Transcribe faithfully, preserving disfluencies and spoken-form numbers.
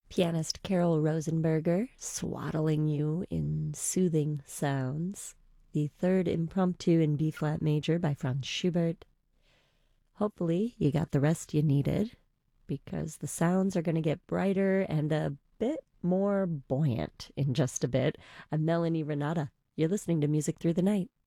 Pianist Carol Rosenberger swaddling you in soothing sounds. The third impromptu in B flat major by Franz Schubert. Hopefully you got the rest you needed, because the sounds are going to get brighter and a bit more buoyant in just a bit. I'm Melanie Renata. You're listening to Music Through the Night.